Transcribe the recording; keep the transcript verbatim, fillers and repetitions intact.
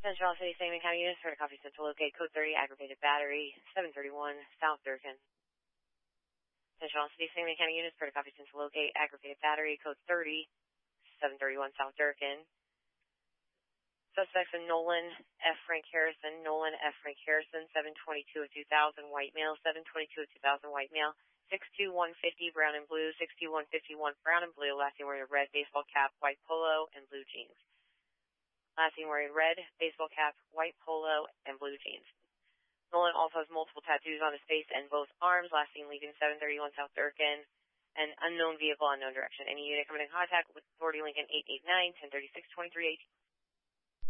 Central City Sangamon County units for the Coffee Central locate code thirty aggravated battery, seven thirty-one South Durkin. Central City Sangamon County units for the Coffee Central locate aggravated battery, code thirty, seven thirty-one South Durkin. Suspects in Nolan F. Frank Harrison, Nolan F. Frank Harrison, seven twenty-two of two thousand, white male, seven twenty-two of two thousand, white male, six two one fifty, brown and blue, six two one fifty-one, brown and blue, last name wearing a red baseball cap, white polo, and blue jeans. Last name wearing red baseball cap, white polo, and blue jeans. Nolan also has multiple tattoos on his face and both arms, last seen leaving seven thirty-one South Durkin, and unknown vehicle, unknown direction. Any unit coming in contact with Authority Lincoln eight eight nine, ten thirty-six, twenty-three eighteen.